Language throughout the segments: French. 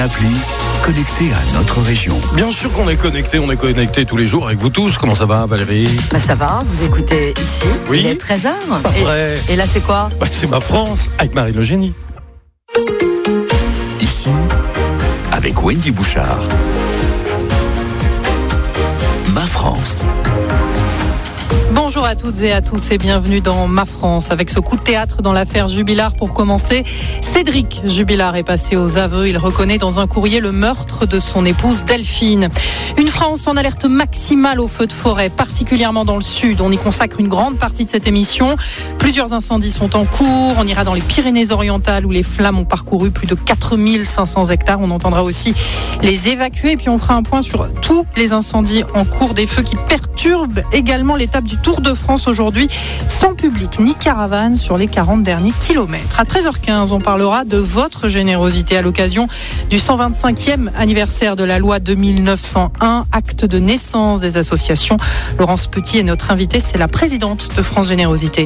Appli connecté à notre région. Bien sûr qu'on est connecté tous les jours avec vous tous. Comment ça va, Valérie ? Ça va, vous écoutez ici, oui. Il est 13h. Pas vrai. Et là, c'est quoi ? C'est Ma France, avec Marine Le Génie. Ici, avec Wendy Bouchard. Ma France. Bonjour à toutes et à tous et bienvenue dans Ma France. Avec ce coup de théâtre dans l'affaire Jubilard pour commencer, Cédric Jubilard est passé aux aveux. Il reconnaît dans un courrier le meurtre de son épouse Delphine. Une France en alerte maximale aux feux de forêt, particulièrement dans le sud. On y consacre une grande partie de cette émission. Plusieurs incendies sont en cours. On ira dans les Pyrénées-Orientales où les flammes ont parcouru plus de 4500 hectares. On entendra aussi les évacuer. Et puis on fera un point sur tous les incendies en cours, des feux qui perturbent également l'étape du Tour de France aujourd'hui, sans public ni caravane sur les 40 derniers kilomètres. À 13h15, on parlera de votre générosité à l'occasion du 125e anniversaire de la loi de 1901, acte de naissance des associations. Laurence Petit est notre invitée, c'est la présidente de France Générosité.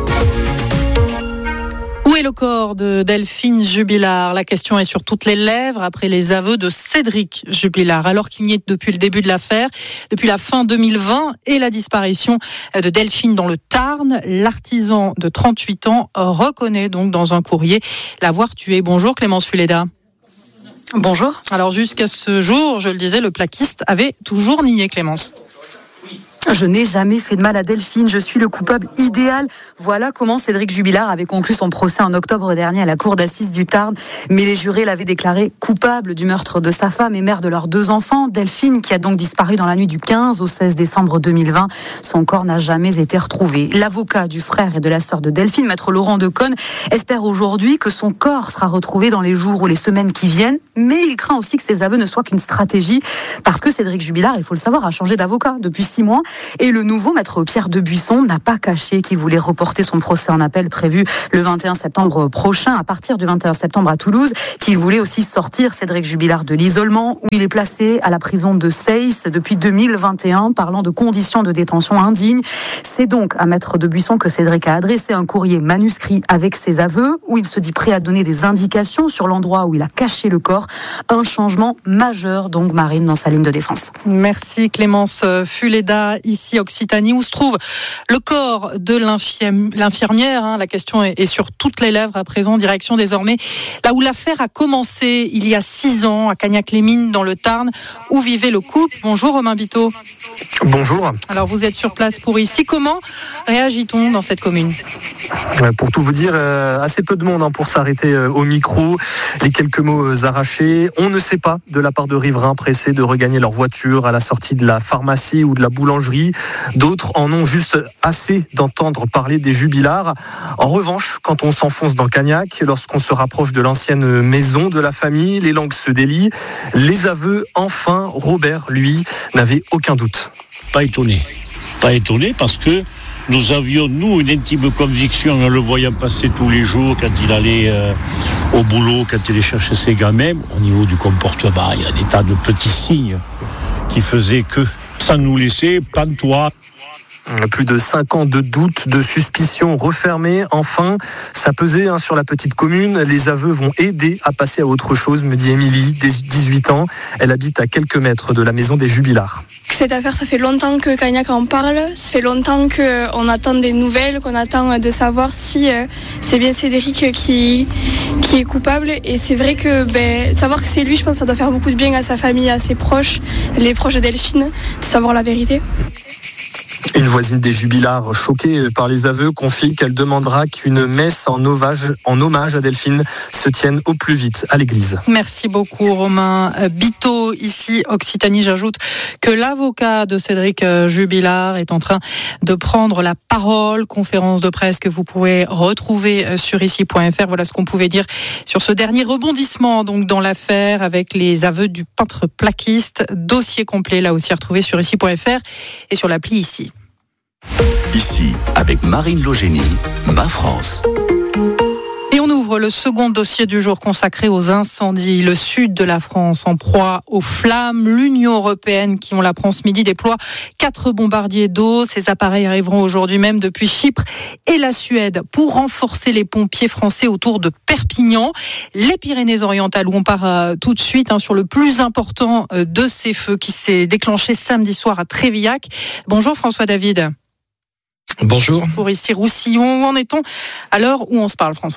Où est le corps de Delphine Jubilard ? La question est sur toutes les lèvres après les aveux de Cédric Jubilard. Alors qu'il n'y est depuis le début de l'affaire, depuis la fin 2020 et la disparition de Delphine dans le Tarn, l'artisan de 38 ans reconnaît donc dans un courrier l'avoir tuée. Bonjour Clémence Fuleda. Bonjour. Alors jusqu'à ce jour, je le disais, le plaquiste avait toujours nié, Clémence. Je n'ai jamais fait de mal à Delphine, je suis le coupable idéal. Voilà comment Cédric Jubilard avait conclu son procès en octobre dernier à la cour d'assises du Tarn. Mais les jurés l'avaient déclaré coupable du meurtre de sa femme et mère de leurs 2 enfants. Delphine, qui a donc disparu dans la nuit du 15 au 16 décembre 2020. Son corps n'a jamais été retrouvé. L'avocat du frère et de la sœur de Delphine, maître Laurent Decaune, espère aujourd'hui que son corps sera retrouvé dans les jours ou les semaines qui viennent. Mais il craint aussi que ses aveux ne soient qu'une stratégie. Parce que Cédric Jubilard, il faut le savoir, a changé d'avocat depuis 6 mois. Et le nouveau maître Pierre Debuisson n'a pas caché qu'il voulait reporter son procès en appel prévu le 21 septembre prochain, à partir du 21 septembre à Toulouse, qu'il voulait aussi sortir Cédric Jubilard de l'isolement, où il est placé à la prison de Seyss depuis 2021, parlant de conditions de détention indignes. C'est donc à maître Debuisson que Cédric a adressé un courrier manuscrit avec ses aveux, où il se dit prêt à donner des indications sur l'endroit où il a caché le corps. Un changement majeur, donc, Marine, dans sa ligne de défense. Merci Clémence Fuleda, ici Occitanie, où se trouve le corps de l'infirmière. La question est sur toutes les lèvres à présent, direction désormais là où l'affaire a commencé il y a 6 ans, à Cagnac-les-Mines, dans le Tarn, où vivait le couple. Bonjour Romain Biteau. Bonjour. Alors vous êtes sur place pour ici. Comment réagit-on dans cette commune ? Pour tout vous dire, assez peu de monde pour s'arrêter au micro. Les quelques mots arrachés. On ne sait pas de la part de riverains pressés de regagner leur voiture à la sortie de la pharmacie ou de la boulangerie. D'autres en ont juste assez d'entendre parler des Jubilards. En revanche, quand on s'enfonce dans Cagnac, lorsqu'on se rapproche de l'ancienne maison de la famille, les langues se délient. Les aveux, enfin, Robert, lui, n'avait aucun doute. Pas étonné parce que nous avions, nous, une intime conviction en le voyant passer tous les jours quand il allait au boulot, quand il allait chercher ses gamins. Au niveau du comportement, il y a des tas de petits signes qui faisaient que, sans nous laisser pantois. Plus de 5 ans de doute, de suspicion refermée. Enfin, ça pesait sur la petite commune. Les aveux vont aider à passer à autre chose, me dit Émilie, 18 ans. Elle habite à quelques mètres de la maison des Jubilards. Cette affaire, ça fait longtemps que Cagnac en parle. Ça fait longtemps qu'on attend des nouvelles, qu'on attend de savoir si c'est bien Cédric qui est coupable. Et c'est vrai que savoir que c'est lui, je pense que ça doit faire beaucoup de bien à sa famille, à ses proches, les proches de Delphine, de savoir la vérité. Une voisine des Jubilards, choquée par les aveux, confie qu'elle demandera qu'une messe en hommage à Delphine se tienne au plus vite à l'église. Merci beaucoup Romain Biteau, ici Occitanie. J'ajoute que l'avocat de Cédric Jubilard est en train de prendre la parole. Conférence de presse que vous pouvez retrouver sur ici.fr. Voilà ce qu'on pouvait dire sur ce dernier rebondissement donc dans l'affaire avec les aveux du peintre plaquiste. Dossier complet là aussi retrouvé sur ici.fr et sur l'appli ici. Ici, avec Marine Le Génie, Ma France. Et on ouvre le second dossier du jour consacré aux incendies. Le sud de la France en proie aux flammes. L'Union européenne, qui on l'apprend ce midi, déploie 4 bombardiers d'eau. Ces appareils arriveront aujourd'hui même depuis Chypre et la Suède pour renforcer les pompiers français autour de Perpignan. Les Pyrénées-Orientales, où on part tout de suite sur le plus important de ces feux qui s'est déclenché samedi soir à Trévillac. Bonjour François David. Bonjour. Pour ici Roussillon, où en est-on à l'heure où on se parle, François ?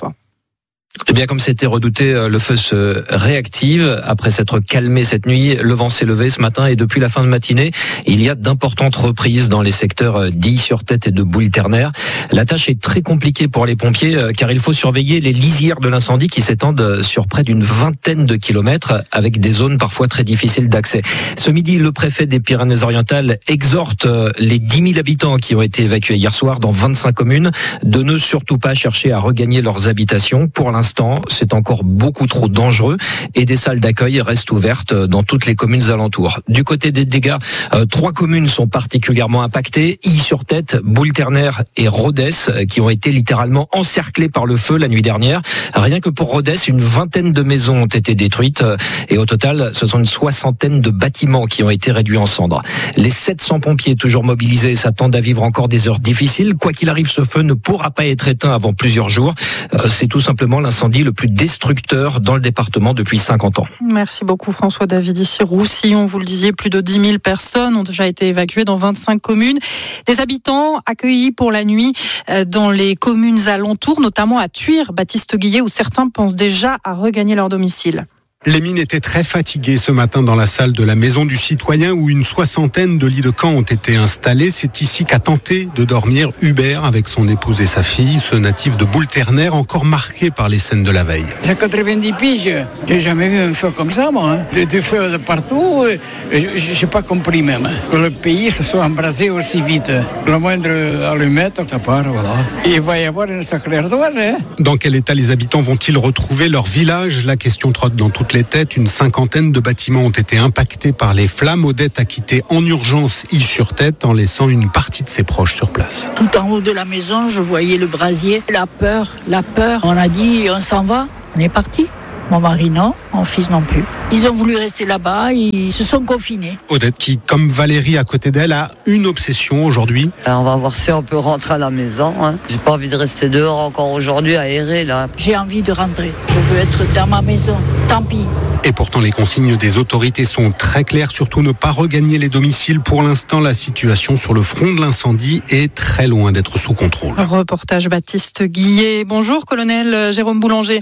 Eh bien, comme c'était redouté, le feu se réactive. Après s'être calmé cette nuit, le vent s'est levé ce matin et depuis la fin de matinée, il y a d'importantes reprises dans les secteurs d'Illy-sur-Tête et de Bouille-Ternaire. La tâche est très compliquée pour les pompiers car il faut surveiller les lisières de l'incendie qui s'étendent sur près d'une vingtaine de kilomètres avec des zones parfois très difficiles d'accès. Ce midi, le préfet des Pyrénées-Orientales exhorte les 10 000 habitants qui ont été évacués hier soir dans 25 communes de ne surtout pas chercher à regagner leurs habitations. Pour l'instant, c'est encore beaucoup trop dangereux et des salles d'accueil restent ouvertes dans toutes les communes alentours. Du côté des dégâts, 3 communes sont particulièrement impactées, Illy-sur-Tête, Bouille-Ternaire et Rodez, qui ont été littéralement encerclés par le feu la nuit dernière. Rien que pour Rodez, une vingtaine de maisons ont été détruites et au total, ce sont une soixantaine de bâtiments qui ont été réduits en cendres. Les 700 pompiers toujours mobilisés s'attendent à vivre encore des heures difficiles. Quoi qu'il arrive, ce feu ne pourra pas être éteint avant plusieurs jours. C'est tout simplement l'incendie le plus destructeur dans le département depuis 50 ans. Merci beaucoup François David. Ici Roussillon, vous le disiez, plus de 10 000 personnes ont déjà été évacuées dans 25 communes. Des habitants accueillis pour la nuit dans les communes alentours, notamment à Thuir, Baptiste Guillet, où certains pensent déjà à regagner leur domicile. Les mines étaient très fatiguées ce matin dans la salle de la Maison du Citoyen où une soixantaine de lits de camp ont été installés. C'est ici qu'a tenté de dormir Hubert avec son épouse et sa fille, ce natif de Bouille-Ternaire encore marqué par les scènes de la veille. J'ai 90 piges, j'ai jamais vu un feu comme ça moi. Des feux de partout, j'ai pas compris même que le pays se soit embrasé aussi vite. Le moindre allumette, ça part, voilà. Il va y avoir une sacrée ardoise. Dans quel état les habitants vont-ils retrouver leur village ? La question trotte dans toutes les têtes. Une cinquantaine de bâtiments ont été impactés par les flammes. Odette a quitté en urgence Illy-sur-Tête en laissant une partie de ses proches sur place. Tout en haut de la maison, je voyais le brasier. La peur. On a dit, on s'en va, on est parti. Mon mari non, mon fils non plus. Ils ont voulu rester là-bas, ils se sont confinés. Odette qui, comme Valérie à côté d'elle, a une obsession aujourd'hui. On va voir si on peut rentrer à la maison. J'ai pas envie de rester dehors encore aujourd'hui à errer là. J'ai envie de rentrer. Je veux être dans ma maison. Tant pis. Et pourtant, les consignes des autorités sont très claires, surtout ne pas regagner les domiciles. Pour l'instant, la situation sur le front de l'incendie est très loin d'être sous contrôle. Reportage Baptiste Guillet. Bonjour, colonel Jérôme Boulanger.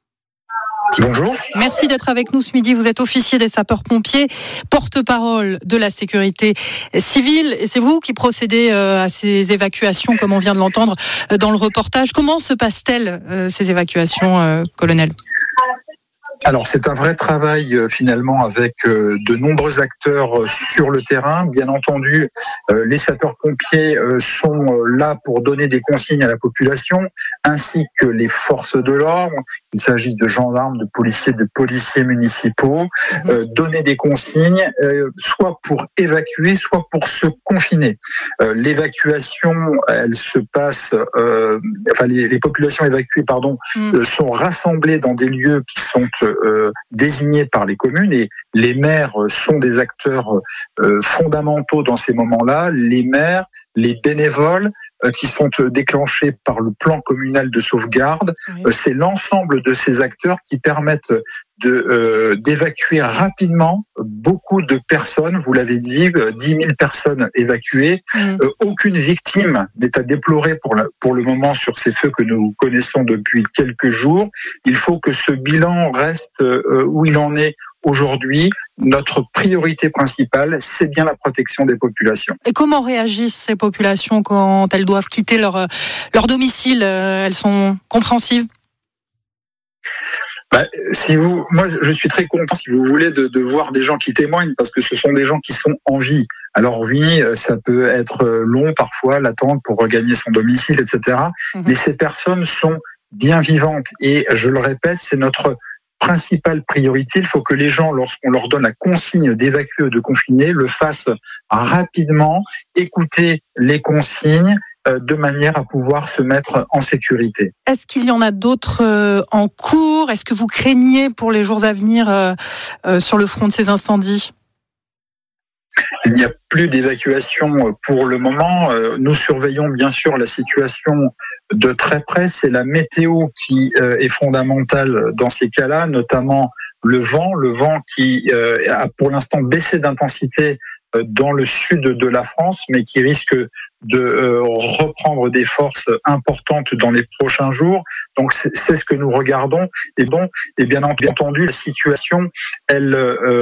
Bonjour. Merci d'être avec nous ce midi. Vous êtes officier des sapeurs-pompiers, porte-parole de la sécurité civile. Et c'est vous qui procédez à ces évacuations, comme on vient de l'entendre dans le reportage. Comment se passent-elles, ces évacuations, colonel ? Alors c'est un vrai travail finalement avec de nombreux acteurs sur le terrain. Bien entendu, les sapeurs-pompiers sont là pour donner des consignes à la population, ainsi que les forces de l'ordre. Il s'agit de gendarmes, de policiers municipaux. Donner des consignes, soit pour évacuer, soit pour se confiner. L'évacuation, elle se passe. Les populations évacuées, sont rassemblées dans des lieux qui sont désignés par les communes et les maires sont des acteurs fondamentaux dans ces moments-là. Les maires, les bénévoles qui sont déclenchés par le plan communal de sauvegarde, c'est l'ensemble de ces acteurs qui permettent d'évacuer rapidement beaucoup de personnes. Vous l'avez dit, 10 000 personnes évacuées. Aucune victime n'est à déplorer pour le moment sur ces feux que nous connaissons depuis quelques jours. Il faut que ce bilan reste où il en est aujourd'hui. Notre priorité principale, c'est bien la protection des populations. Et comment réagissent ces populations quand elles doivent quitter leur domicile ? Elles sont compréhensives ? Moi, je suis très content, si vous voulez, de voir des gens qui témoignent, parce que ce sont des gens qui sont en vie. Alors oui, ça peut être long parfois, l'attente pour regagner son domicile, etc. Mais ces personnes sont bien vivantes. Et je le répète, c'est notre principale priorité. Il faut que les gens, lorsqu'on leur donne la consigne d'évacuer ou de confiner, le fassent rapidement, écouter les consignes de manière à pouvoir se mettre en sécurité. Est-ce qu'il y en a d'autres en cours ? Est-ce que vous craignez pour les jours à venir sur le front de ces incendies ? Il n'y a plus d'évacuation pour le moment. Nous surveillons bien sûr la situation de très près. C'est la météo qui est fondamentale dans ces cas-là, notamment le vent qui a pour l'instant baissé d'intensité dans le sud de la France, mais qui risque de reprendre des forces importantes dans les prochains jours. Donc c'est ce que nous regardons. Et bien entendu, la situation, elle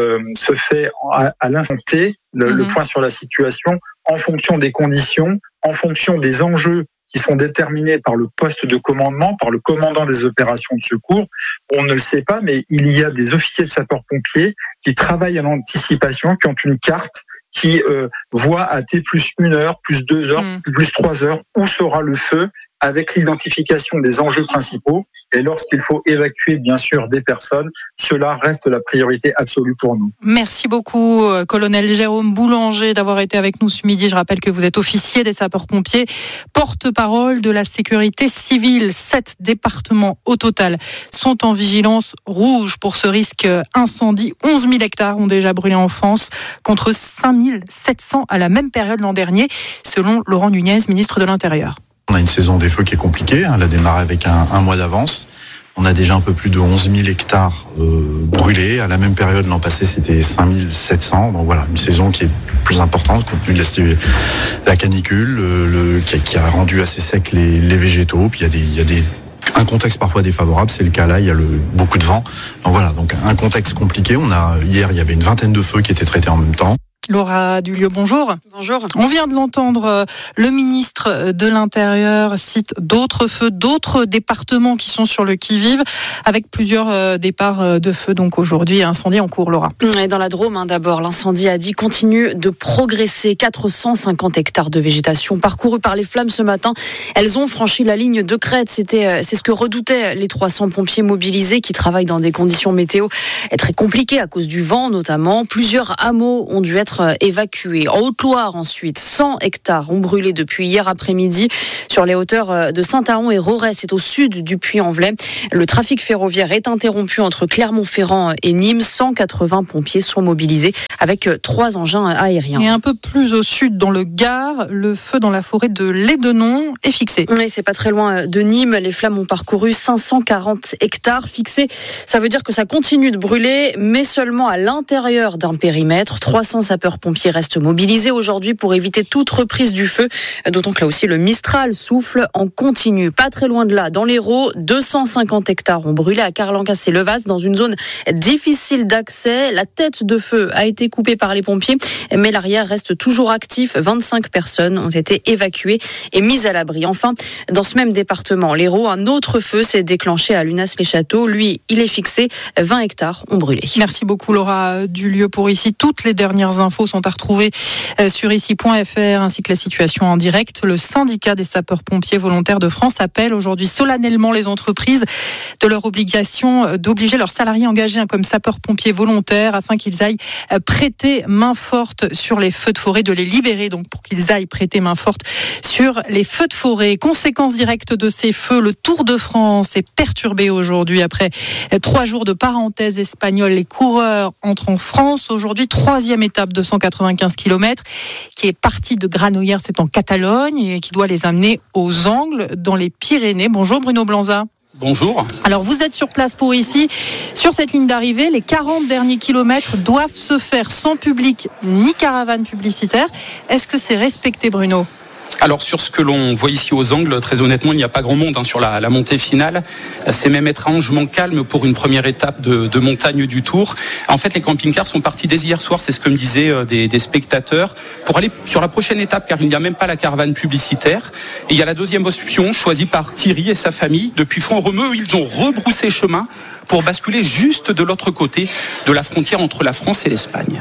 se fait à l'instant T, le point sur la situation, en fonction des conditions, en fonction des enjeux qui sont déterminés par le poste de commandement, par le commandant des opérations de secours. On ne le sait pas, mais il y a des officiers de sapeurs-pompiers qui travaillent en anticipation, qui ont une carte, qui voient à T plus 1 heure, plus 2 heures, plus 3 heures, où sera le feu, avec l'identification des enjeux principaux. Et lorsqu'il faut évacuer, bien sûr, des personnes, cela reste la priorité absolue pour nous. Merci beaucoup, colonel Jérôme Boulanger, d'avoir été avec nous ce midi. Je rappelle que vous êtes officier des sapeurs-pompiers, porte-parole de la sécurité civile. 7 départements au total sont en vigilance rouge pour ce risque incendie. 11 000 hectares ont déjà brûlé en France, contre 5 700 à la même période l'an dernier, selon Laurent Nunez, ministre de l'Intérieur. On a une saison des feux qui est compliquée, elle a démarré avec un mois d'avance. On a déjà un peu plus de 11 000 hectares brûlés. À la même période l'an passé, c'était 5 700. Donc voilà, une saison qui est plus importante compte tenu de la canicule, qui a rendu assez sec les végétaux. Puis il y a un contexte parfois défavorable, c'est le cas là, il y a beaucoup de vent. Donc voilà, donc un contexte compliqué. Hier, il y avait une vingtaine de feux qui étaient traités en même temps. Laura Dulieu, bonjour. Bonjour. On vient de l'entendre, le ministre de l'Intérieur cite d'autres feux, d'autres départements qui sont sur le qui-vive, avec plusieurs départs de feu. Donc aujourd'hui, incendie en cours, Laura. Et dans la Drôme, d'abord, l'incendie a dit continue de progresser. 450 hectares de végétation parcourus par les flammes ce matin. Elles ont franchi la ligne de crête. C'est ce que redoutaient les 300 pompiers mobilisés qui travaillent dans des conditions météo très compliquées à cause du vent notamment. Plusieurs hameaux ont dû être évacués. En Haute-Loire ensuite, 100 hectares ont brûlé depuis hier après-midi sur les hauteurs de Saint-Ahon et Rorès, c'est au sud du Puy-en-Velay. Le trafic ferroviaire est interrompu entre Clermont-Ferrand et Nîmes. 180 pompiers sont mobilisés avec 3 engins aériens. Et un peu plus au sud, dans le Gard, le feu dans la forêt de Lédenon est fixé. Oui, c'est pas très loin de Nîmes. Les flammes ont parcouru 540 hectares. Fixé, ça veut dire que ça continue de brûler, mais seulement à l'intérieur d'un périmètre. 300 sapeurs-pompiers restent mobilisés aujourd'hui pour éviter toute reprise du feu, d'autant que là aussi le Mistral souffle en continu. Pas très loin de là, dans l'Hérault, 250 hectares ont brûlé à Carlancas-et-Levas, dans une zone difficile d'accès. La tête de feu a été coupée par les pompiers, mais l'arrière reste toujours actif. 25 personnes ont été évacuées et mises à l'abri. Enfin, dans ce même département, l'Hérault, un autre feu s'est déclenché à Lunas-les-Châteaux. Lui, il est fixé. 20 hectares ont brûlé. Merci beaucoup, Laura Dulieu, pour ici. Toutes les dernières infos sont à retrouver sur ici.fr, ainsi que la situation en direct. Le syndicat des sapeurs-pompiers volontaires de France appelle aujourd'hui solennellement les entreprises de leur obligation d'obliger leurs salariés engagés comme sapeurs-pompiers volontaires afin qu'ils aillent prêter main forte sur les feux de forêt, de les libérer donc pour qu'ils aillent prêter main forte sur les feux de forêt. Conséquence directe de ces feux, le Tour de France est perturbé aujourd'hui après 3 jours de parenthèse espagnole. Les coureurs entrent en France aujourd'hui, 3e étape de 195 km qui est partie de Granollers, c'est en Catalogne, et qui doit les amener aux Angles dans les Pyrénées. Bonjour Bruno Blanza. Bonjour. Alors vous êtes sur place pour ici. Sur cette ligne d'arrivée, les 40 derniers kilomètres doivent se faire sans public ni caravane publicitaire. Est-ce que c'est respecté, Bruno ? Alors sur ce que l'on voit ici aux Angles, très honnêtement, il n'y a pas grand monde sur la montée finale. C'est même étrangement calme pour une première étape de montagne du Tour. En fait, les camping-cars sont partis dès hier soir, c'est ce que me disaient des spectateurs, pour aller sur la prochaine étape, car il n'y a même pas la caravane publicitaire. Et il y a la deuxième option, choisie par Thierry et sa famille. Depuis Font-Romeu, ils ont rebroussé chemin pour basculer juste de l'autre côté de la frontière entre la France et l'Espagne.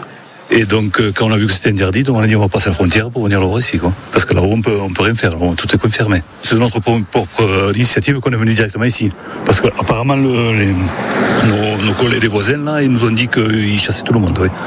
Et donc, quand on a vu que c'était interdit, donc on a dit on va passer la frontière pour venir le voir ici, quoi. Parce que là-haut, on peut rien faire, tout est confirmé. C'est de notre propre initiative qu'on est venu directement ici. Parce qu'apparemment, nos collègues, les voisins, là, ils nous ont dit qu'ils chassaient tout le monde, oui.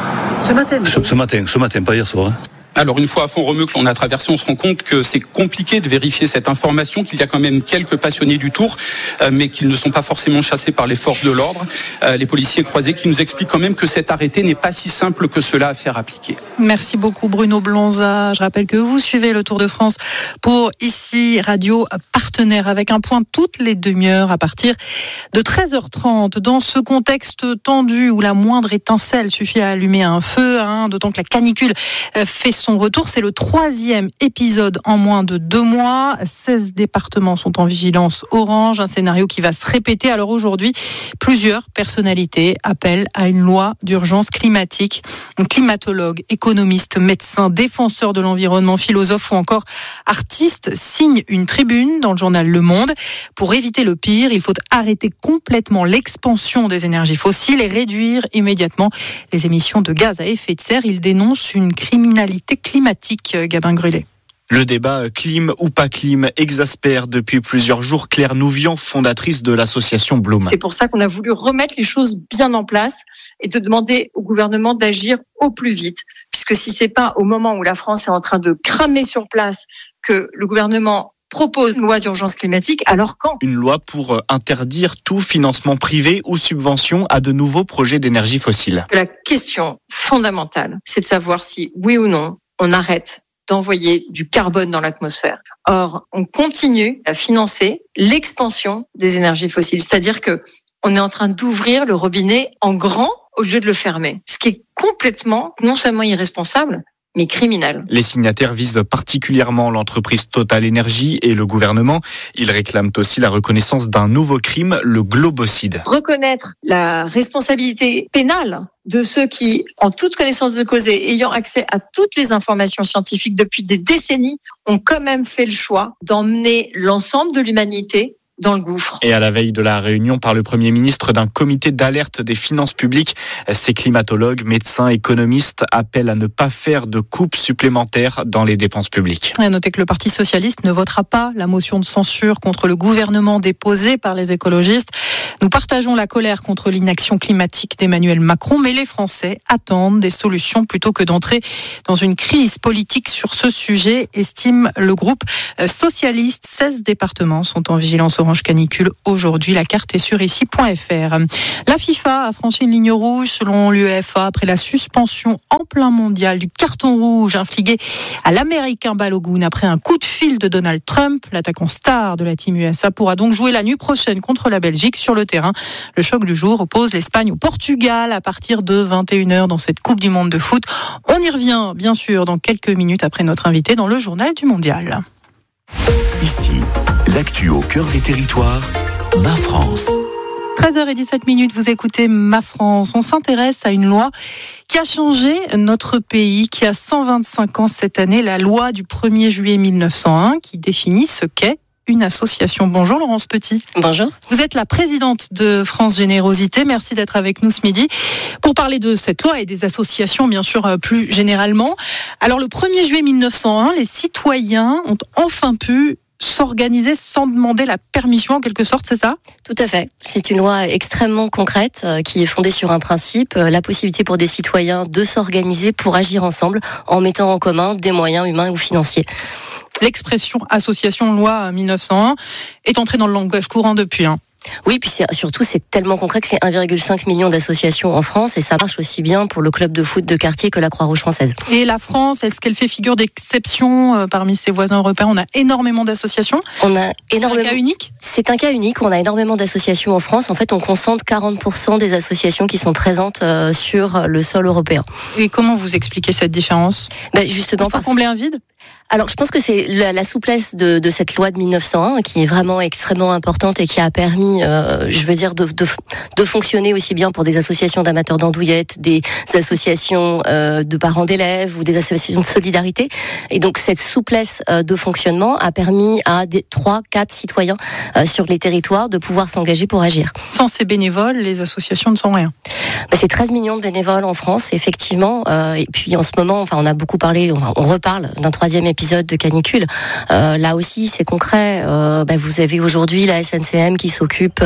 Ce matin, pas hier soir. Hein. Alors une fois à Font-Romeu que l'on a traversé, on se rend compte que c'est compliqué de vérifier cette information, qu'il y a quand même quelques passionnés du Tour, mais qu'ils ne sont pas forcément chassés par les forces de l'ordre. Les policiers croisés qui nous expliquent quand même que cet arrêté n'est pas si simple que cela à faire appliquer. Merci beaucoup Bruno Blonza. Je rappelle que vous suivez le Tour de France pour ici Radio Partenaire avec un point toutes les demi-heures à partir de 13h30. Dans ce contexte tendu où la moindre étincelle suffit à allumer un feu, d'autant que la canicule fait son retour, c'est le 3e épisode en moins de 2 mois. 16 départements sont en vigilance orange, un scénario qui va se répéter. Alors aujourd'hui, plusieurs personnalités appellent à une loi d'urgence climatique. Climatologues, économistes, médecins, défenseurs de l'environnement, philosophes ou encore artistes signent une tribune dans le journal Le Monde. Pour éviter le pire, il faut arrêter complètement l'expansion des énergies fossiles et réduire immédiatement les émissions de gaz à effet de serre. Ils dénoncent une criminalité climatique, Gabin Grullet. Le débat clim ou pas clim exaspère depuis plusieurs jours Claire Nouvian, fondatrice de l'association Bloom. C'est pour ça qu'on a voulu remettre les choses bien en place et de demander au gouvernement d'agir au plus vite. Puisque si c'est pas au moment où la France est en train de cramer sur place que le gouvernement propose une loi d'urgence climatique, alors quand ? Une loi pour interdire tout financement privé ou subvention à de nouveaux projets d'énergie fossile. La question fondamentale, c'est de savoir si, oui ou non, on arrête d'envoyer du carbone dans l'atmosphère. Or, on continue à financer l'expansion des énergies fossiles. C'est-à-dire que on est en train d'ouvrir le robinet en grand au lieu de le fermer. Ce qui est complètement, non seulement irresponsable, mais criminel. Les signataires visent particulièrement l'entreprise Total Energy et le gouvernement. Ils réclament aussi la reconnaissance d'un nouveau crime, le globocide. Reconnaître la responsabilité pénale de ceux qui, en toute connaissance de cause et ayant accès à toutes les informations scientifiques depuis des décennies, ont quand même fait le choix d'emmener l'ensemble de l'humanité dans le gouffre. Et à la veille de la réunion par le Premier ministre d'un comité d'alerte des finances publiques, ces climatologues, médecins, économistes appellent à ne pas faire de coupes supplémentaires dans les dépenses publiques. À noter que le Parti socialiste ne votera pas la motion de censure contre le gouvernement déposée par les écologistes. Nous partageons la colère contre l'inaction climatique d'Emmanuel Macron, mais les Français attendent des solutions plutôt que d'entrer dans une crise politique sur ce sujet, estime le groupe socialiste. 16 départements sont en vigilance orange canicule aujourd'hui. La carte est sur ici.fr. La FIFA a franchi une ligne rouge selon l'UEFA après la suspension en plein mondial du carton rouge infligé à l'Américain Balogun après un coup de fil de Donald Trump. L'attaquant star de la team USA pourra donc jouer la nuit prochaine contre la Belgique sur le terrain. Le choc du jour oppose l'Espagne au Portugal à partir de 21h dans cette Coupe du Monde de foot. On y revient bien sûr dans quelques minutes après notre invité dans le journal du Mondial. Ici, l'actu au cœur des territoires, Ma France. 13h17, vous écoutez Ma France. On s'intéresse à une loi qui a changé notre pays, qui a 125 ans cette année, la loi du 1er juillet 1901, qui définit ce qu'est une association. Bonjour Laurence Petit. Bonjour. Vous êtes la présidente de France Générosité. Merci d'être avec nous ce midi pour parler de cette loi et des associations, bien sûr, plus généralement. Alors, le 1er juillet 1901, les citoyens ont enfin pu s'organiser sans demander la permission, en quelque sorte, c'est ça ? Tout à fait. C'est une loi extrêmement concrète qui est fondée sur un principe, la possibilité pour des citoyens de s'organiser pour agir ensemble en mettant en commun des moyens humains ou financiers. L'expression association loi 1901 est entrée dans le langage courant depuis. Oui, puis surtout c'est tellement concret que c'est 1,5 million d'associations en France et ça marche aussi bien pour le club de foot de quartier que la Croix-Rouge française. Et la France, est-ce qu'elle fait figure d'exception parmi ses voisins européens ? On a énormément d'associations. On a énormément. C'est un cas unique ? C'est un cas unique. On a énormément d'associations en France. En fait, on concentre 40% des associations qui sont présentes sur le sol européen. Et comment vous expliquez cette différence ? Justement, pour combler un vide ? Alors, je pense que c'est la souplesse de cette loi de 1901 qui est vraiment extrêmement importante et qui a permis, de fonctionner aussi bien pour des associations d'amateurs d'andouillettes, des associations de parents d'élèves ou des associations de solidarité. Et donc, cette souplesse de fonctionnement a permis à 3-4 citoyens sur les territoires de pouvoir s'engager pour agir. Sans ces bénévoles, les associations ne sont rien. C'est 13 millions de bénévoles en France, effectivement. Et puis, en ce moment, on a beaucoup parlé, on reparle d'un 3e épisode de canicule. Là aussi, c'est concret. Vous avez aujourd'hui la SNCM qui s'occupe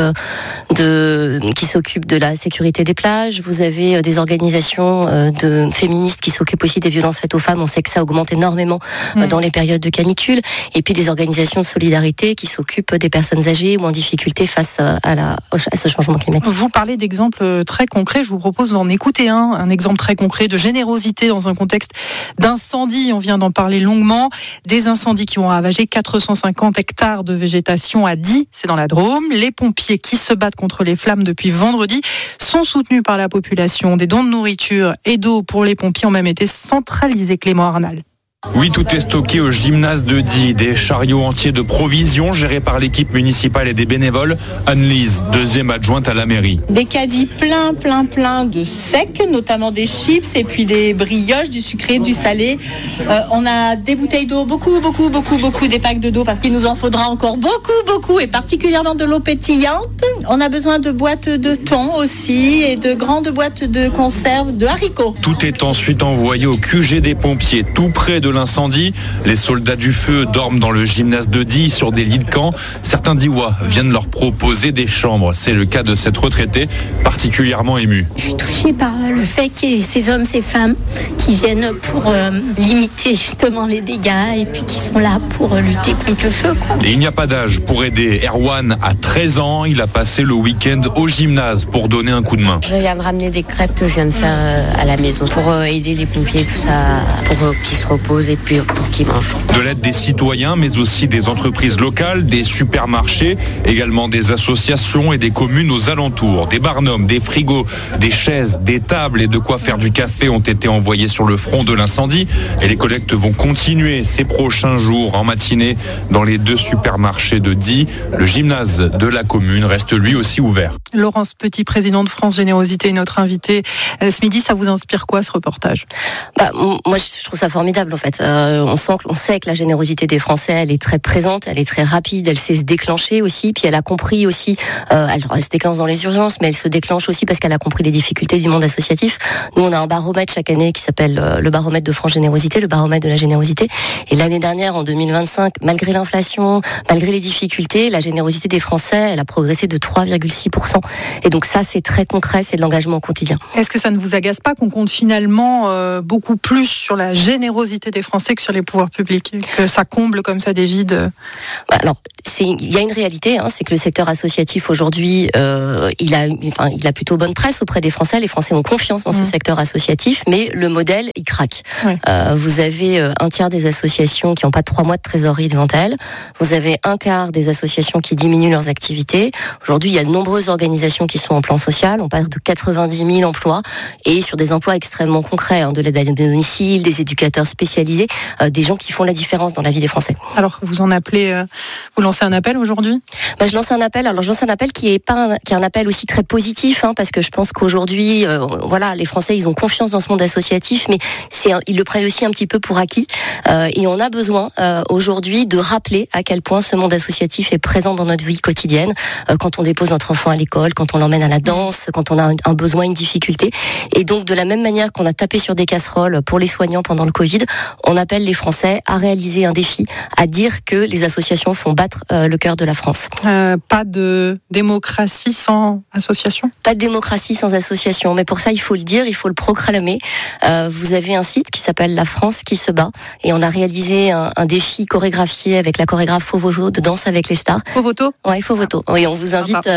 de la sécurité des plages. Vous avez des organisations de féministes qui s'occupent aussi des violences faites aux femmes. On sait que ça augmente énormément dans les périodes de canicule. Et puis des organisations de solidarité qui s'occupent des personnes âgées ou en difficulté face à ce changement climatique. Vous parlez d'exemples très concrets. Je vous propose d'en écouter un exemple très concret de générosité dans un contexte d'incendie. On vient d'en parler longuement. Des incendies qui ont ravagé 450 hectares de végétation à Die, c'est dans la Drôme. Les pompiers qui se battent contre les flammes depuis vendredi sont soutenus par la population. Des dons de nourriture et d'eau pour les pompiers ont même été centralisés, Clément Arnal. Oui, tout est stocké au gymnase de Die. Des chariots entiers de provisions gérés par l'équipe municipale et des bénévoles. Anne-Lise, 2e adjointe à la mairie. Des caddies plein de secs, notamment des chips et puis des brioches, du sucré, du salé. On a des bouteilles d'eau, beaucoup, des packs d'eau parce qu'il nous en faudra encore beaucoup et particulièrement de l'eau pétillante. On a besoin de boîtes de thon aussi et de grandes boîtes de conserve de haricots. Tout est ensuite envoyé au QG des pompiers, tout près de l'incendie. Les soldats du feu dorment dans le gymnase de Die sur des lits de camp. Certains Diois viennent leur proposer des chambres. C'est le cas de cette retraitée particulièrement émue. Je suis touchée par le fait qu'il y ait ces hommes, ces femmes qui viennent pour limiter justement les dégâts et puis qui sont là pour lutter contre le feu. Et il n'y a pas d'âge pour aider. Erwan a 13 ans. Il a passé le week-end au gymnase pour donner un coup de main. Je viens de ramener des crêpes que je viens de faire à la maison pour aider les pompiers, tout ça, pour qu'ils se reposent et puis pour qu'ils mangent. De l'aide des citoyens, mais aussi des entreprises locales, des supermarchés, également des associations et des communes aux alentours. Des barnums, des frigos, des chaises, des tables et de quoi faire du café ont été envoyés sur le front de l'incendie. Et les collectes vont continuer ces prochains jours en matinée dans les 2 supermarchés de Die. Le gymnase de la commune reste lui aussi ouvert. Laurence Petit, président de France Générosité, notre invité ce midi. Ça vous inspire quoi, ce reportage ? Moi, je trouve ça formidable en fait. On sait que la générosité des Français, elle est très présente, elle est très rapide, elle sait se déclencher aussi, puis elle a compris aussi, elle se déclenche dans les urgences, mais elle se déclenche aussi parce qu'elle a compris les difficultés du monde associatif. Nous, on a un baromètre chaque année qui s'appelle le baromètre de France Générosité, le baromètre de la générosité. Et l'année dernière, en 2025, malgré l'inflation, malgré les difficultés, la générosité des Français, elle a progressé de 3,6%. Et donc ça, c'est très concret, c'est de l'engagement au quotidien. Est-ce que ça ne vous agace pas qu'on compte finalement beaucoup plus sur la générosité des Français que sur les pouvoirs publics, que ça comble comme ça des vides? Alors, il y a une réalité, c'est que le secteur associatif aujourd'hui, il a plutôt bonne presse auprès des Français. Les Français ont confiance dans ce secteur associatif, mais le modèle, il craque. Ouais. Vous avez un tiers des associations qui n'ont pas 3 mois de trésorerie devant elles. Vous avez un quart des associations qui diminuent leurs activités. Aujourd'hui, il y a de nombreuses organisations qui sont en plan social. On parle de 90 000 emplois et sur des emplois extrêmement concrets, de l'aide à domicile, des éducateurs spécialisés, des gens qui font la différence dans la vie des Français. Alors, vous lancez un appel aujourd'hui ? Je lance un appel. Alors, je lance un appel qui est un appel aussi très positif, parce que je pense qu'aujourd'hui, les Français, ils ont confiance dans ce monde associatif, mais ils le prennent aussi un petit peu pour acquis. Et on a besoin aujourd'hui de rappeler à quel point ce monde associatif est présent dans notre vie quotidienne. Quand on dépose notre enfant à l'école, quand on l'emmène à la danse, quand on a un besoin, une difficulté. Et donc, de la même manière qu'on a tapé sur des casseroles pour les soignants pendant le Covid, on appelle les Français à réaliser un défi, à dire que les associations font battre le cœur de la France. Pas de démocratie sans association ? Pas de démocratie sans association, mais pour ça, il faut le dire, il faut le proclamer. Vous avez un site qui s'appelle La France qui se bat, et on a réalisé un défi chorégraphié avec la chorégraphe Fauvoto de Danse avec les stars. Fauvoto ? Oui, Fauvoto. Oui, on vous invite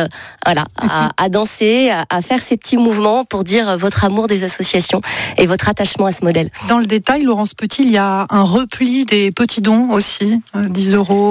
à danser, à faire ces petits mouvements pour dire votre amour des associations et votre attachement à ce modèle. Dans le détail, Laurence Petit, il y a un repli des petits dons aussi, 10 €.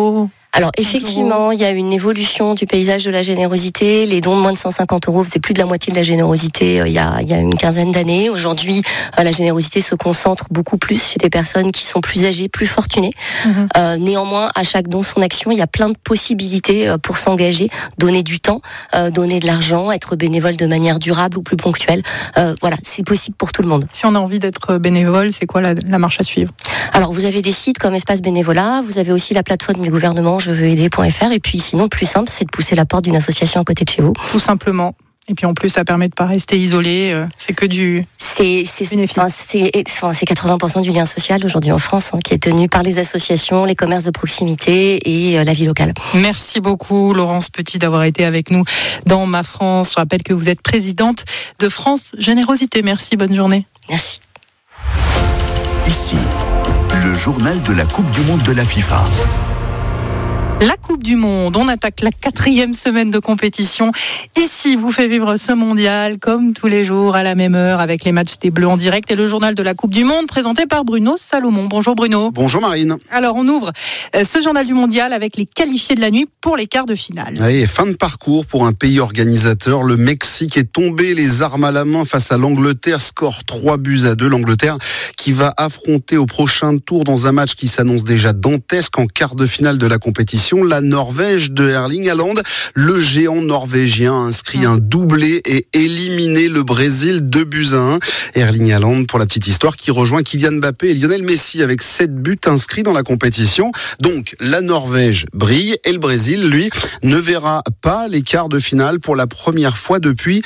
Alors effectivement, il y a une évolution du paysage de la générosité. Les dons de moins de 150 €, c'est plus de la moitié de la générosité il y a une quinzaine d'années. Aujourd'hui, la générosité se concentre beaucoup plus chez des personnes qui sont plus âgées, plus fortunées. Néanmoins, à chaque don, son action, il y a plein de possibilités pour s'engager, donner du temps, donner de l'argent, être bénévole de manière durable ou plus ponctuelle. Voilà, c'est possible pour tout le monde. Si on a envie d'être bénévole, c'est quoi la marche à suivre? Alors, vous avez des sites comme Espace Bénévolat, vous avez aussi la plateforme du gouvernement jeveuxaider.fr, et puis sinon, le plus simple, c'est de pousser la porte d'une association à côté de chez vous. Tout simplement. Et puis en plus, ça permet de pas rester isolé. C'est que du bénéfice. C'est 80% du lien social aujourd'hui en France qui est tenu par les associations, les commerces de proximité et la vie locale. Merci beaucoup Laurence Petit d'avoir été avec nous dans Ma France. Je rappelle que vous êtes présidente de France Générosité. Merci, bonne journée. Merci. Ici, le journal de la Coupe du Monde de la FIFA. La Coupe du Monde, on attaque la 4e semaine de compétition. Ici, vous fait vivre ce mondial comme tous les jours à la même heure avec les matchs des Bleus en direct et le journal de la Coupe du Monde présenté par Bruno Salomon. Bonjour Bruno. Bonjour Marine. Alors on ouvre ce journal du mondial avec les qualifiés de la nuit pour les quarts de finale. Oui, fin de parcours pour un pays organisateur. Le Mexique est tombé les armes à la main face à l'Angleterre. Score 3-2. L'Angleterre qui va affronter au prochain tour dans un match qui s'annonce déjà dantesque en quart de finale de la compétition. La Norvège de Erling Haaland. Le géant norvégien a inscrit un doublé et éliminé le Brésil 2-1. Erling Haaland, pour la petite histoire, qui rejoint Kylian Mbappé et Lionel Messi avec 7 buts inscrits dans la compétition. Donc, la Norvège brille et le Brésil, lui, ne verra pas les quarts de finale pour la première fois depuis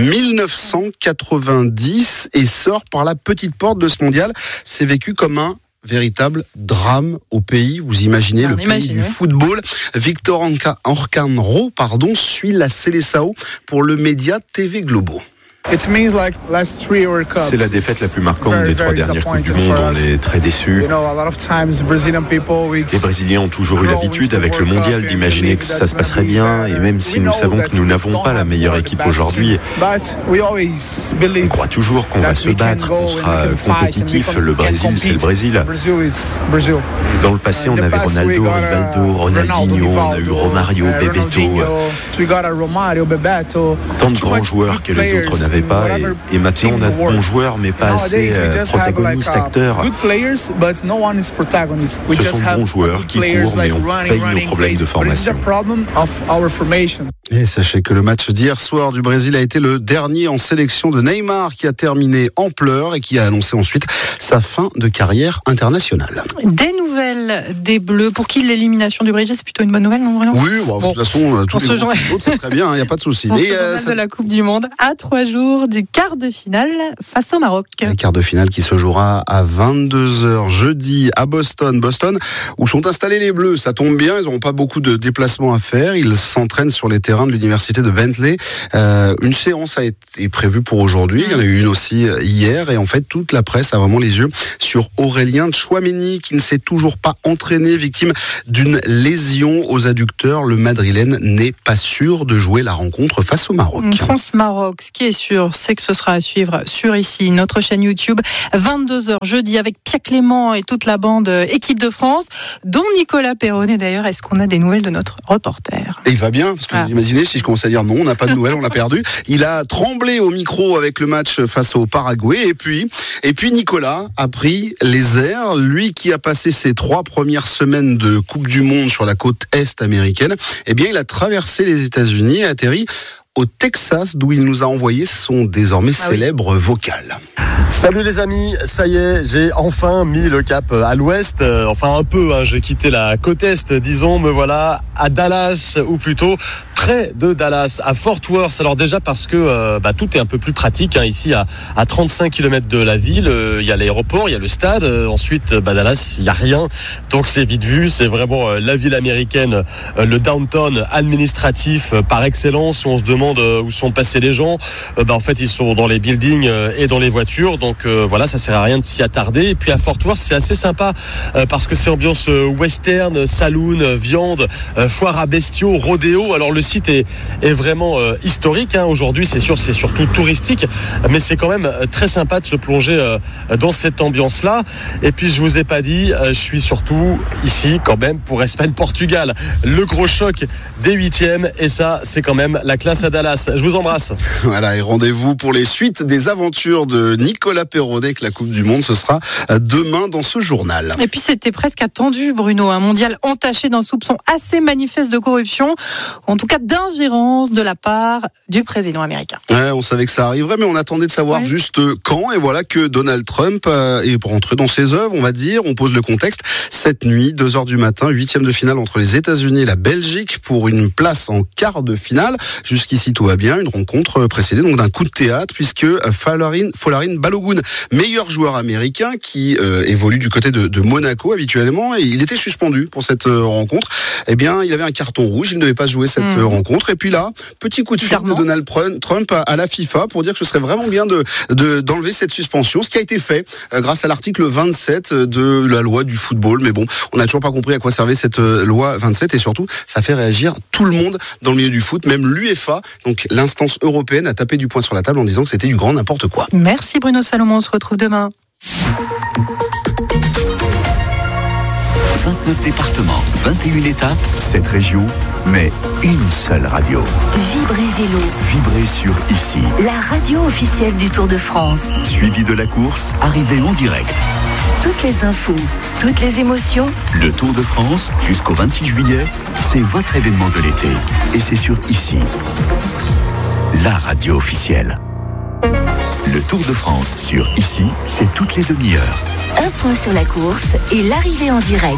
1990 et sort par la petite porte de ce mondial. C'est vécu comme un véritable drame au pays. Vous imaginez le pays du football. Victor Orcanro, suit la Seleção pour le média TV Globo. C'est la défaite la plus marquante des 3 dernières Coupes du Monde. On est très déçus. Les Brésiliens ont toujours eu l'habitude avec le mondial d'imaginer que ça se passerait bien, et même si nous savons que nous n'avons pas la meilleure équipe aujourd'hui, on croit toujours qu'on va se battre, qu'on sera compétitif. Le Brésil, c'est le Brésil. Dans le passé, on avait Ronaldo, Rivaldo, Ronaldinho, on a eu Romario, Bebeto. Tant de grands joueurs que les autres n'avaient pas, et maintenant on a de bons joueurs mais pas assez protagonistes, acteurs. Ce sont de bons joueurs qui courent, mais on paye nos problèmes de formation. Et sachez que le match d'hier soir du Brésil a été le dernier en sélection de Neymar, qui a terminé en pleurs et qui a annoncé ensuite sa fin de carrière internationale. Des nouvelles des Bleus, pour qui l'élimination du Brésil, c'est plutôt une bonne nouvelle, non Bruno? Oui, de toute façon, tous les autres, c'est très bien, il n'y a pas de souci. Mais de la Coupe du Monde à 3 jours du quart de finale face au Maroc. Le quart de finale qui se jouera à 22h jeudi à Boston, où sont installés les Bleus. Ça tombe bien, ils n'auront pas beaucoup de déplacements à faire. Ils s'entraînent sur les terrains de l'université de Bentley. Une séance a été prévue pour aujourd'hui. Il y en a eu une aussi hier. Et en fait, toute la presse a vraiment les yeux sur Aurélien Tchouaméni, qui ne s'est toujours pas entraîné, victime d'une lésion aux adducteurs. Le Madrilène n'est pas sûr de jouer la rencontre face au Maroc. France-Maroc, ce qui est sûr, c'est que ce sera à suivre sur ici, notre chaîne YouTube, 22h jeudi, avec Pierre Clément et toute la bande équipe de France, dont Nicolas Perronnet d'ailleurs. Est-ce qu'on a des nouvelles de notre reporter? Et il va bien, parce que vous imaginez, si je commence à dire non, on n'a pas de nouvelles, on l'a perdu. Il a tremblé au micro avec le match face au Paraguay, et puis Nicolas a pris les airs, lui qui a passé ses 3 premières semaines de Coupe du Monde sur la côte est américaine. Eh bien, il a traversé les États-Unis et atterri au Texas, d'où il nous a envoyé son désormais célèbre vocal. Salut les amis, ça y est, j'ai enfin mis le cap à l'ouest, enfin un peu, j'ai quitté la côte est, disons, me voilà à Dallas, ou plutôt près de Dallas, à Fort Worth. Alors déjà parce que tout est un peu plus pratique, ici à 35 km de la ville, il y a l'aéroport, il y a le stade, ensuite Dallas, il n'y a rien, donc c'est vite vu, c'est vraiment la ville américaine, le downtown administratif par excellence, où on se demande où sont passés les gens. En fait, ils sont dans les buildings et dans les voitures, donc voilà, ça sert à rien de s'y attarder. Et puis à Fort Worth, c'est assez sympa parce que c'est ambiance western, saloon, viande, foire à bestiaux, rodéo. Alors le site est vraiment historique. Aujourd'hui, c'est sûr, c'est surtout touristique, mais c'est quand même très sympa de se plonger dans cette ambiance-là. Et puis je vous ai pas dit, je suis surtout ici quand même pour Espagne-Portugal. Le gros choc des 8e, et ça, c'est quand même la classe à Dallas. Je vous embrasse. Voilà, et rendez-vous pour les suites des aventures de Nicolas Perronnet avec la Coupe du Monde. Ce sera demain dans ce journal. Et puis c'était presque attendu, Bruno, un mondial entaché d'un soupçon assez manifeste de corruption, en tout cas d'ingérence de la part du président américain. Ouais, on savait que ça arriverait, mais on attendait de savoir juste quand, et voilà que Donald Trump est rentré dans ses œuvres, on va dire. On pose le contexte. Cette nuit, 2h du matin, 8e de finale entre les États-Unis et la Belgique pour une place en quart de finale. Jusqu'ici, tout va bien. Une rencontre précédée donc d'un coup de théâtre, puisque Folarin Balogun, meilleur joueur américain qui évolue du côté de Monaco habituellement, et il était suspendu pour cette rencontre. Eh bien, il avait un carton rouge, il ne devait pas jouer cette rencontre. Et puis là, petit coup de fil de Donald Trump à la FIFA pour dire que ce serait vraiment bien d'enlever cette suspension, ce qui a été fait grâce à l'article 27 de la loi du football. Mais bon, on n'a toujours pas compris à quoi servait cette loi 27, et surtout, ça fait réagir tout le monde dans le milieu du foot, même l'UEFA, donc l'instance européenne, a tapé du poing sur la table en disant que c'était du grand n'importe quoi. Merci Bruno Salomon, on se retrouve demain. 29 départements, 21 étapes, 7 régions, mais une seule radio. Vibrez Vélo. Vibrez sur Ici. La radio officielle du Tour de France. Suivi de la course, arrivée en direct. Toutes les infos, toutes les émotions. Le Tour de France, jusqu'au 26 juillet, c'est votre événement de l'été. Et c'est sur Ici. La radio officielle. Le Tour de France sur Ici, c'est toutes les demi-heures. Un point sur la course et l'arrivée en direct.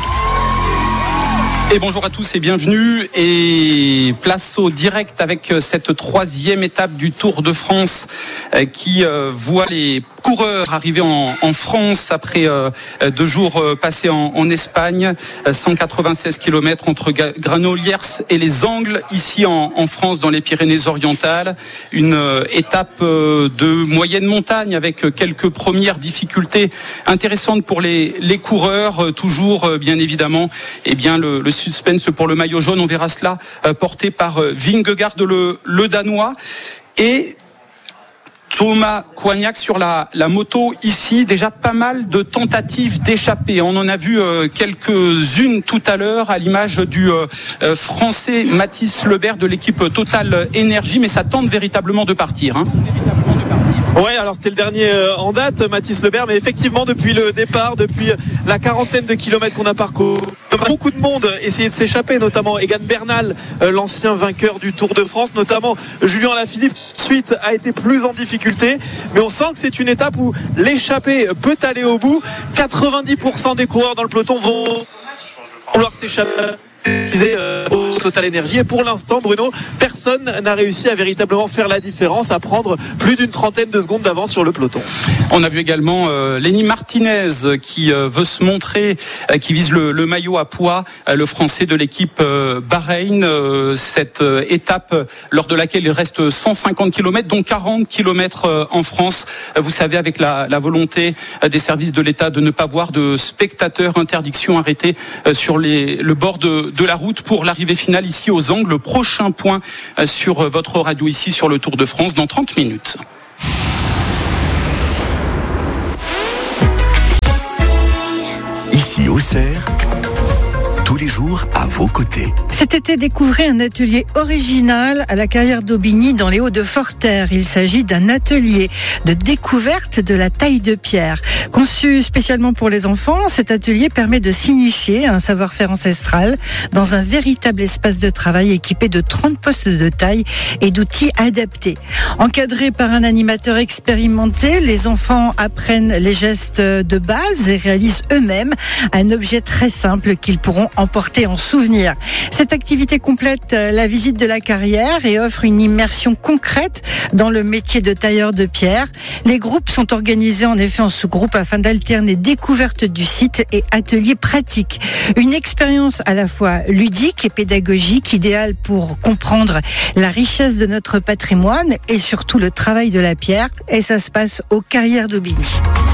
Et bonjour à tous et bienvenue, et place au direct avec cette 3e étape du Tour de France qui voit les coureurs arriver en France après 2 jours passés en Espagne. 196 km entre Granollers et les Angles, ici en France, dans les Pyrénées-Orientales. Une étape de moyenne montagne avec quelques premières difficultés intéressantes pour les coureurs. Toujours, bien évidemment, le suspense pour le maillot jaune. On verra cela porté par Vingegaard, le Danois. Et Thomas Coignac sur la moto ici, déjà pas mal de tentatives d'échapper. On en a vu quelques-unes tout à l'heure à l'image du français Mathis Lebert de l'équipe Total Énergie, mais ça tente véritablement de partir. Ouais, alors c'était le dernier en date, Mathis Lebert, mais effectivement depuis le départ, depuis la quarantaine de kilomètres qu'on a parcouru, beaucoup de monde essayait de s'échapper, notamment Egan Bernal, l'ancien vainqueur du Tour de France, notamment Julien Alaphilippe, suite a été plus en difficulté, mais on sent que c'est une étape où l'échappée peut aller au bout. 90% des coureurs dans le peloton vont vouloir s'échapper au Total Énergie, et pour l'instant, Bruno, personne n'a réussi à véritablement faire la différence, à prendre plus d'une trentaine de secondes d'avance sur le peloton. On a vu également Lenny Martinez qui veut se montrer, qui vise le maillot à poids, le français de l'équipe Bahreïn. Cette étape lors de laquelle il reste 150 km, dont 40 km en France. Vous savez, avec la volonté des services de l'État de ne pas voir de spectateurs, interdiction arrêtée sur le bord de la route pour l'arrivée finale ici aux Angles. Prochain point sur votre radio ici sur le Tour de France dans 30 minutes. Ici, Auxerre, tous les jours à vos côtés. Cet été, découvrez un atelier original à la carrière d'Aubigny dans les Hauts-de-Forterre. Il s'agit d'un atelier de découverte de la taille de pierre. Conçu spécialement pour les enfants, cet atelier permet de s'initier à un savoir-faire ancestral dans un véritable espace de travail équipé de 30 postes de taille et d'outils adaptés. Encadrés par un animateur expérimenté, les enfants apprennent les gestes de base et réalisent eux-mêmes un objet très simple qu'ils pourront emporter en souvenir. Cette activité complète la visite de la carrière et offre une immersion concrète dans le métier de tailleur de pierre. Les groupes sont organisés en effet en sous-groupes afin d'alterner découverte du site et ateliers pratiques. Une expérience à la fois ludique et pédagogique, idéale pour comprendre la richesse de notre patrimoine et surtout le travail de la pierre. Et ça se passe aux Carrières d'Aubigny.